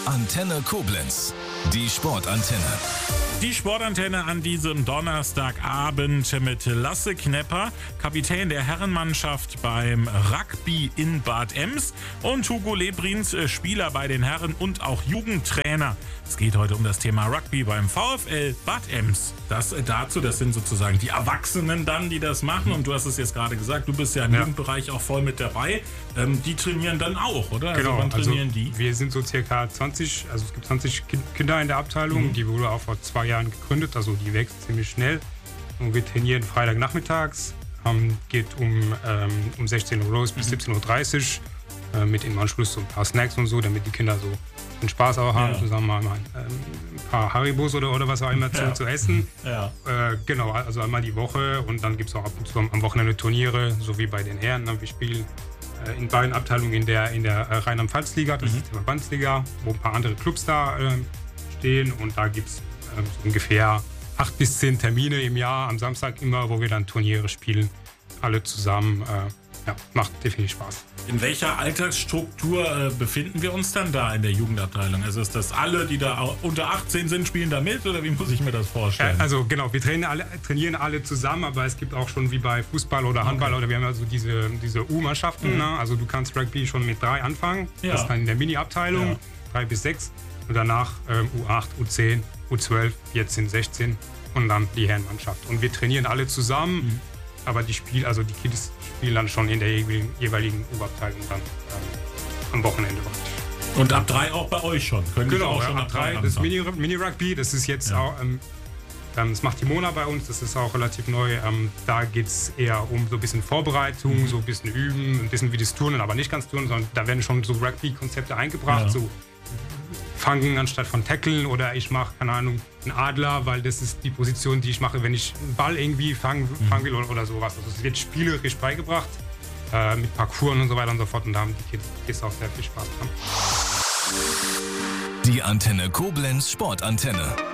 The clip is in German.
Antenne Koblenz, die Sportantenne. Die Sportantenne an diesem Donnerstagabend mit Lasse Knepper, Kapitän der Herrenmannschaft beim Rugby in Bad Ems, und Hugo Lebrins, Spieler bei den Herren und auch Jugendtrainer. Es geht heute um das Thema Rugby beim VfL Bad Ems. Das sind sozusagen die Erwachsenen dann, die das machen. Und du hast es jetzt gerade gesagt, du bist ja im Jugendbereich auch voll mit dabei. Die trainieren dann auch, oder? Genau, also wann trainieren die? Wir sind so circa 20, also es gibt 20 Kinder in der Abteilung. Die wurde auch vor 2 Jahren gegründet, also die wächst ziemlich schnell. Und wir trainieren Freitagnachmittags, geht um 16 Uhr los bis 17.30 Uhr, mit im Anschluss so ein paar Snacks und so, damit die Kinder so den Spaß auch haben, zusammen mal ein paar Haribos oder was auch immer zu essen. Ja. Genau, also einmal die Woche, und dann gibt es auch ab und zu am Wochenende Turniere, so wie bei den Herren. Wir spielen in beiden Abteilungen in der Rheinland-Pfalz-Liga, das ist die Verbandsliga, wo ein paar andere Clubs da stehen, und da gibt es ungefähr 8 bis 10 Termine im Jahr, am Samstag immer, wo wir dann Turniere spielen, alle zusammen. Macht definitiv Spaß. In welcher Altersstruktur befinden wir uns dann da in der Jugendabteilung? Also ist das alle, die da unter 18 sind, spielen da mit, oder wie muss ich mir das vorstellen? Also genau, wir trainieren alle zusammen, aber es gibt auch schon wie bei Fußball oder Handball, oder wir haben also diese U-Mannschaften. Ne? Also du kannst Rugby schon mit 3 anfangen, das ist dann in der Mini-Abteilung, 3 bis 6, und danach U8, U10, U12, 14, 16 und dann die Herrenmannschaft. Und wir trainieren alle zusammen, aber die Kids spielen dann schon in der jeweiligen U-Abteilung dann am Wochenende. Und ab 3 auch bei euch schon? Genau, auch schon ab 3. Das Mini-Rugby, das ist jetzt auch, das macht die Mona bei uns, das ist auch relativ neu. Da geht es eher um so ein bisschen Vorbereitung, so ein bisschen Üben, ein bisschen wie das Turnen, aber nicht ganz Turnen, sondern da werden schon so Rugby-Konzepte eingebracht, so Fangen anstatt von Tackeln, oder ich mache, keine Ahnung, einen Adler, weil das ist die Position, die ich mache, wenn ich einen Ball irgendwie fangen will oder sowas. Also es wird spielerisch beigebracht, mit Parcours und so weiter und so fort, und da haben die Kids auch sehr viel Spaß dran. Die Antenne Koblenz Sportantenne.